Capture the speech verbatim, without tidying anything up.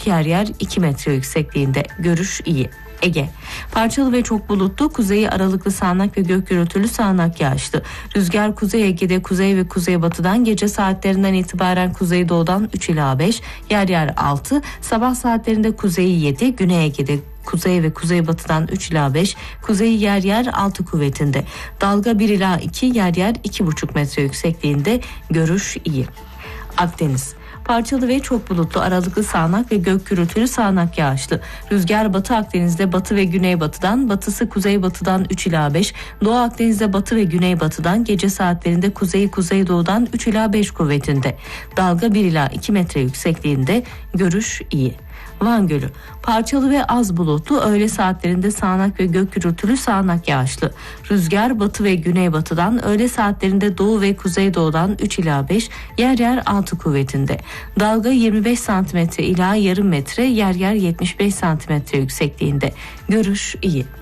dört, yer yer iki metre yüksekliğinde. Görüş iyi. Ege. Parçalı ve çok bulutlu, kuzeyi aralıklı sağanak ve gök gürültülü sağanak yağışlı. Rüzgar Kuzey Ege'de kuzey ve kuzeybatıdan, gece saatlerinden itibaren kuzeydoğudan üç ila beş, yer yer altı, sabah saatlerinde kuzeyi yedi, Güney Ege'de kuzey ve kuzeybatıdan üç ila beş, kuzeyi yer yer altı kuvvetinde. Dalga bir ila iki, yer yer iki buçuk metre yüksekliğinde. Görüş iyi. Akdeniz. Parçalı ve çok bulutlu, aralıklı sağanak ve gök gürültülü sağanak yağışlı. Rüzgar Batı Akdeniz'de batı ve güneybatıdan, batısı kuzeybatıdan üç ila beş, Doğu Akdeniz'de batı ve güneybatıdan, gece saatlerinde kuzeyi kuzeydoğudan üç ila beş kuvvetinde. Dalga bir ila iki metre yüksekliğinde. Görüş iyi. Van Gölü. Parçalı ve az bulutlu, öğle saatlerinde sağanak ve gök gürültülü sağanak yağışlı. Rüzgar batı ve güneybatıdan, öğle saatlerinde doğu ve kuzeydoğudan üç ila beş, yer yer altı kuvvetinde. Dalga yirmi beş santimetre ila yarım metre, yer yer yetmiş beş santimetre yüksekliğinde. Görüş iyi.